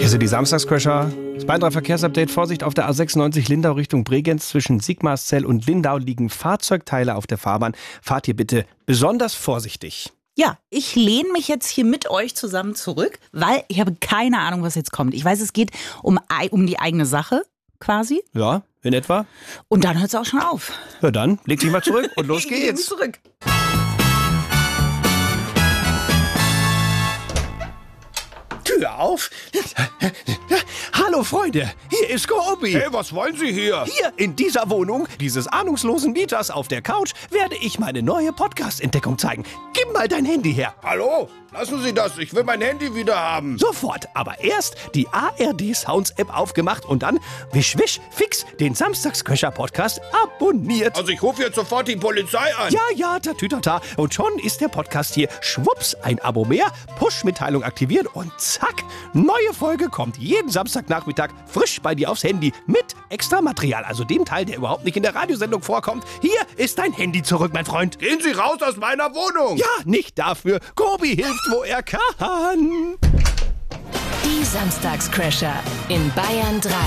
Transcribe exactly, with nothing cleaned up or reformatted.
Hier sind die Samstagscrasher. Das Bayern drei Verkehrsupdate. Vorsicht auf der A sechsundneunzig Lindau Richtung Bregenz. Zwischen Sigmarszell und Lindau liegen Fahrzeugteile auf der Fahrbahn. Fahrt hier bitte besonders vorsichtig. Ja, ich lehne mich jetzt hier mit euch zusammen zurück, weil ich habe keine Ahnung, was jetzt kommt. Ich weiß, es geht um, um die eigene Sache quasi. Ja, in etwa. Und dann hört es auch schon auf. Ja, dann leg dich mal zurück und los Ich lehne mich geht's. zurück. Tür auf. Hallo Freunde, hier ist Goobi. Hey, was wollen Sie hier? Hier in dieser Wohnung dieses ahnungslosen Mieters auf der Couch werde ich meine neue Podcast-Entdeckung zeigen. Gib mal dein Handy her. Hallo? Lassen Sie das, ich will mein Handy wieder haben. Sofort, aber erst die A R D Sounds App aufgemacht und dann wisch wisch fix den Samstagsköcher Podcast abonniert. Also ich rufe jetzt sofort die Polizei an. Ja, ja, tatütata. Und schon ist der Podcast hier. Schwupps, ein Abo mehr, Push-Mitteilung aktiviert und zack, neue Folge kommt jeden Samstagnachmittag frisch bei dir aufs Handy mit extra Material, also dem Teil, der überhaupt nicht in der Radiosendung vorkommt. Hier ist dein Handy zurück, mein Freund. Gehen Sie raus aus meiner Wohnung. Ja, nicht dafür. Goobi hilft, wo er kann. Die Samstagscrasher in Bayern drei.